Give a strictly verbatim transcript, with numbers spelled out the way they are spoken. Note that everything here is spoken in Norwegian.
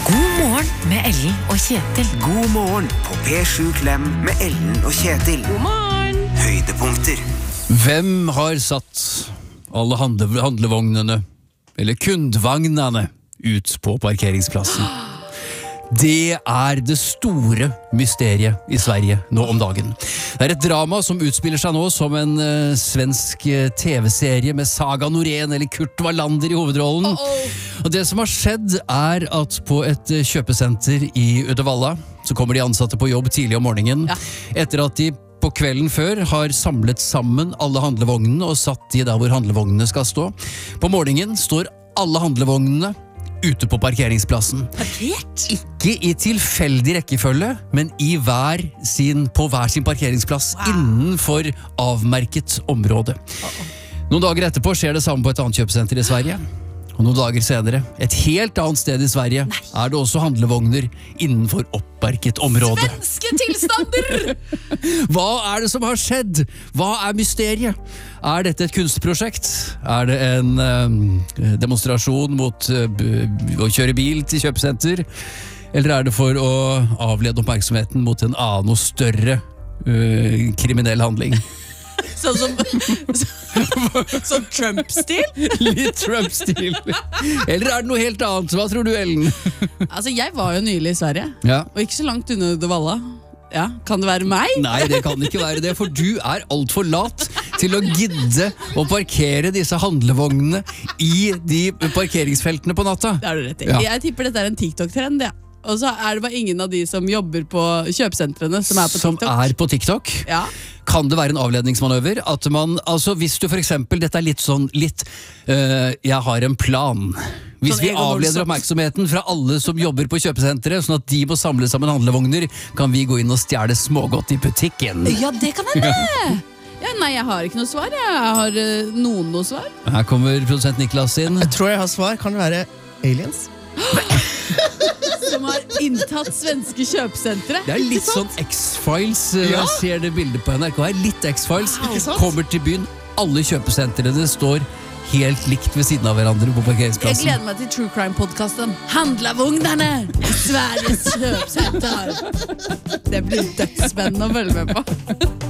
God morgen med Ellen og Kjetil. God morgen på P sju Klem med Ellen og Kjetil. God morgen. Høydepunkter. Hvem har satt alle handle handlevognene, eller kundvagnene, ut på parkeringsplassen? Det er det store mysteriet i Sverige nå om dagen. Det er et drama som utspiller seg nå som en uh, svensk uh, tv-serie med Saga Norén eller Kurt Wallander i hovedrollen. Uh -oh. Og det som har skjedd er at på et uh, kjøpesenter i Uddevalla så kommer de ansatte på jobb tidlig om morgenen, ja. Etter at de på kvelden før har samlet sammen alle handlevognene og satt de der hvor handlevognene skal stå. På morgenen står alle handlevognene ute på parkeringsplassen. Parkert? Ikke i tilfeldig rekkefølge, men i hver sin, på hver sin parkeringsplass, wow. Innenfor avmerket område. Uh-oh. Noen dager etterpå skjer det samme på et annet kjøpesenter i Sverige. Og noen dager senere, et helt annet sted i Sverige, Nei. Er det også handlevogner innenfor oppmerket område. Svenske tilstander! Hva er det som har skjedd? Hva er mysteriet? Er dette et kunstprosjekt? Er det en um, demonstrasjon mot uh, å kjøre bil til kjøpesenter? Eller er det for å avlede oppmerksomheten mot en annen og større uh, kriminell handling? Sånn som Sånn Trump-stil? Litt Trump-stil. Eller er det noe helt annet? Hva tror du, Ellen? Altså, jeg var jo nylig i Sverige, ja. Og ikke så langt unna Uddevalla. Ja, kan det være meg? Nei, det kan ikke være det, for du er alt for lat til å gidde å parkere disse handlevognene i de parkeringsfeltene på natta. Det er du rett i. Ja. Jeg tipper dette er en TikTok-trend, ja. Og så er det bare ingen av de som jobber på kjøpesentrene som er på TikTok. Som er på TikTok? Ja. Kan det være en avledningsmanøver? At man, altså hvis du for eksempel, dette er litt sånn, litt, uh, jeg har en plan. Hvis sånn vi avleder oppmerksomheten fra alle som jobber på kjøpesenteret, sånn at de må samle sammen handlevogner, kan vi gå inn og stjele smågodt i butikken. Ja, det kan hende! Ja, nei, jeg har ikke noe svar. Jeg har uh, noen noe svar. Her kommer produsent Niklas inn. Jeg tror jeg har svar. Kan det være aliens? Som har inntatt svenske kjøpesentre. Det er litt sånn X-Files. Ja. Jeg ser det bildet på N R K her. Litt X-Files. Wow. Kommer til byen. Alle kjøpesentrene står helt likt ved siden av hverandre på parkeringsplassen. Jeg gleder meg til True Crime-podcasten Handlevognene i Sveriges kjøpesenter. Det blir dødsspennende å følge med på.